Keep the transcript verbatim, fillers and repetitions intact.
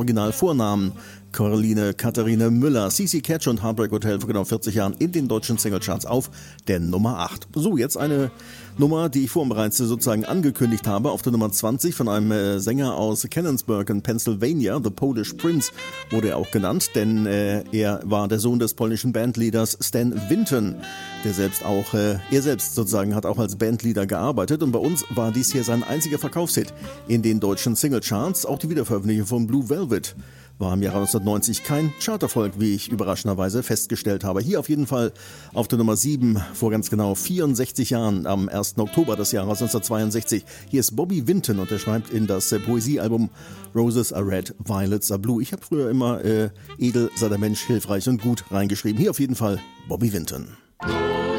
Originalvornamen Coraline Katharine Müller. C C Catch und Heartbreak Hotel vor genau vierzig Jahren in den deutschen Singlecharts auf der Nummer acht. So, jetzt eine Nummer, die ich vorhin bereits sozusagen angekündigt habe. Auf der Nummer zwanzig von einem äh, Sänger aus Canonsburg in Pennsylvania, The Polish Prince wurde er auch genannt, denn äh, er war der Sohn des polnischen Bandleaders Stan Vinton, der selbst auch, äh, er selbst sozusagen hat auch als Bandleader gearbeitet, und bei uns war dies hier sein einziger Verkaufshit in den deutschen Singlecharts. Auch die Wiederveröffentlichung von Blue Velvet war im Jahre neunzehnhundertneunzig kein Charterfolg, wie ich überraschenderweise festgestellt habe. Hier auf jeden Fall auf der Nummer sieben vor ganz genau vierundsechzig Jahren, am ersten Oktober des Jahres neunzehnhundertzweiundsechzig. Hier ist Bobby Vinton und er schreibt in das äh, Poesiealbum Roses are Red, Violets are Blue. Ich habe früher immer äh, edel sei der Mensch, hilfreich und gut reingeschrieben. Hier auf jeden Fall Bobby Vinton.